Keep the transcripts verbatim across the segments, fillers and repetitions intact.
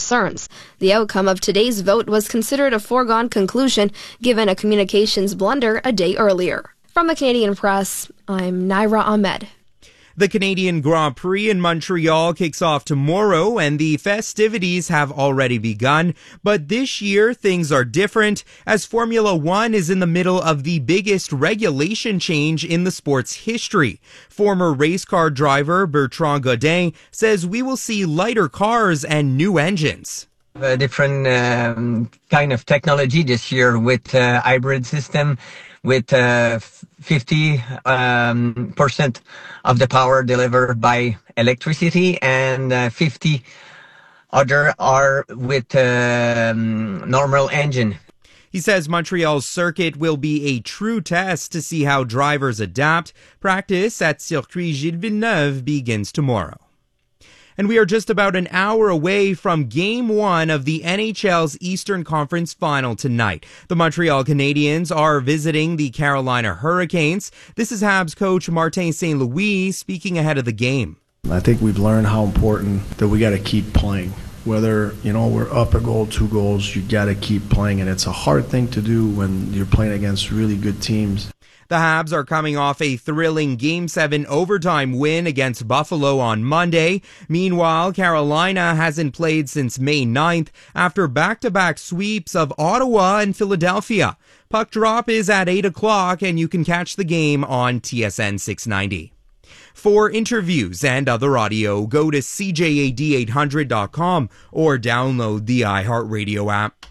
concerns. The outcome of today's vote was considered a foregone conclusion, given a communications blunder a day earlier. From the Canadian Press, I'm Naira Ahmed. The Canadian Grand Prix in Montreal kicks off tomorrow and the festivities have already begun. But this year, things are different as Formula One is in the middle of the biggest regulation change in the sport's history. Former race car driver Bertrand Godin says we will see lighter cars and new engines. A different um, kind of technology this year with uh, hybrid system, with uh, fifty um, percent of the power delivered by electricity and uh, fifty other are with uh, um, normal engine. He says Montreal's circuit will be a true test to see how drivers adapt. Practice at Circuit Gilles Villeneuve begins tomorrow. And we are just about an hour away from Game one of the N H L's Eastern Conference Final tonight. The Montreal Canadiens are visiting the Carolina Hurricanes. This is Habs coach Martin Saint Louis speaking ahead of the game. I think we've learned how important that we got to keep playing. Whether, you know, we're up a goal, two goals, you got to keep playing. And it's a hard thing to do when you're playing against really good teams. The Habs are coming off a thrilling Game seven overtime win against Buffalo on Monday. Meanwhile, Carolina hasn't played since May ninth after back-to-back sweeps of Ottawa and Philadelphia. Puck drop is at eight o'clock and you can catch the game on T S N six ninety. For interviews and other audio, go to C J A D eight hundred dot com or download the iHeartRadio app.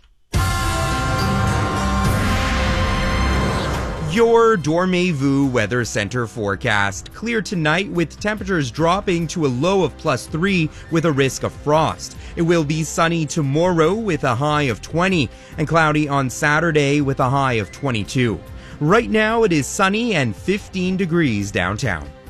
Your Dormez-vous Weather Center forecast. Clear tonight with temperatures dropping to a low of plus three with a risk of frost. It will be sunny tomorrow with a high of twenty and cloudy on Saturday with a high of twenty-two. Right now it is sunny and fifteen degrees downtown.